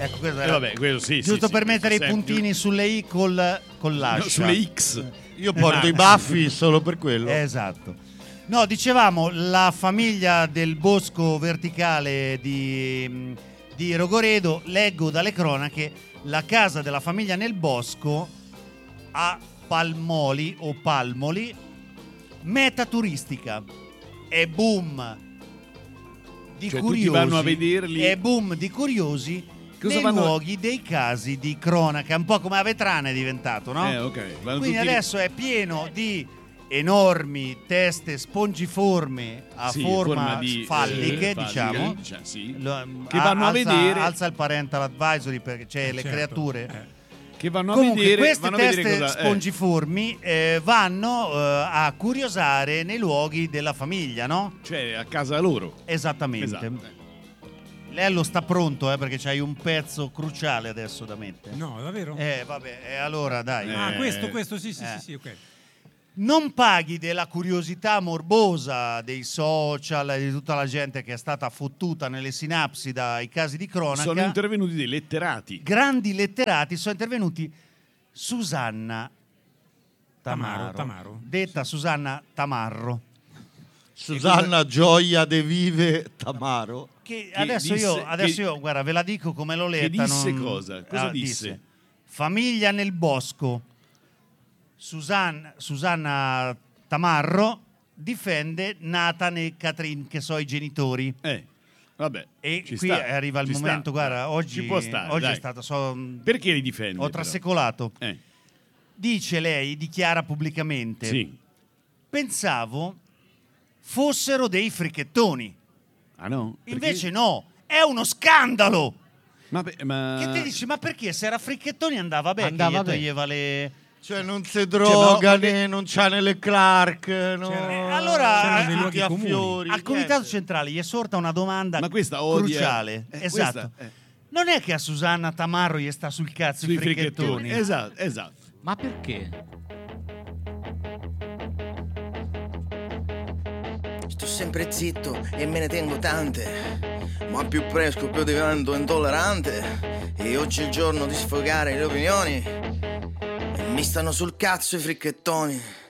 Ecco, questo era vabbè, quello sì. giusto sì, per sì, mettere i sempre puntini sulle I con l'ascia. No, sulle X. Io porto i baffi solo per quello. Esatto. No, dicevamo, la famiglia del bosco verticale di Rogoredo, leggo dalle cronache, la casa della famiglia nel bosco a Palmoli o Palmoli, meta turistica. È boom di Cioè, curiosi. tutti vanno a vederli. È boom di curiosi Cosa nei vanno- luoghi dei casi di cronaca, un po' come a Vetrana è diventato, no? Ok. Vanno Quindi tutti- adesso è pieno di enormi teste spongiformi a sì, forma di falliche, diciamo. sì. Lo- Che vanno a vedere. Alza il parental advisory perché c'è le certo. creature. Che vanno Comunque, a vedere. queste vanno a vedere teste cosa, spongiformi vanno a curiosare nei luoghi della famiglia, no? cioè a casa loro. Esattamente. Esatto. Lello sta pronto, perché c'hai un pezzo cruciale adesso da mettere. No, davvero? Vabbè, allora dai. Ah, questo, sì, ok. Non paghi della curiosità morbosa dei social e di tutta la gente che è stata fottuta nelle sinapsi dai casi di cronaca. Sono intervenuti dei letterati. Grandi letterati sono intervenuti. Susanna Tamaro. Detta Susanna Tamarro. Susanna Gioia de Vive Tamaro. Che Che adesso io, guarda, ve la dico come l'ho letta. Che disse non- cosa? Cosa disse? Famiglia nel bosco. Susanna Tamarro difende Nathan e Catherine, che sono i genitori. Vabbè. E ci qui sta, arriva il ci momento, sta. guarda, oggi, Ci può stare, oggi dai. è stato... Perché li difende? Ho trasecolato. però? Dice lei, dichiara pubblicamente: Sì. pensavo fossero dei fricchettoni. Ah no? Perché? Invece no, è uno scandalo. Ma Che ti dici, ma perché se era fricchettoni andava bene, Andava che gli bene. toglieva le... Cioè non si droga, né non c'ha nelle Clark, no. allora, c'erano dei luoghi a comuni. fiori. Al Comitato Centrale gli è sorta una domanda Ma questa odia. cruciale. Esatto. Questa, Non è che a Susanna Tamarro gli sta sul cazzo sui i fricchettoni. Esatto. Ma perché? Sto sempre zitto e me ne tengo tante, ma più presto più divento intollerante. E oggi è il giorno di sfogare le opinioni, e mi stanno sul cazzo i fricchettoni.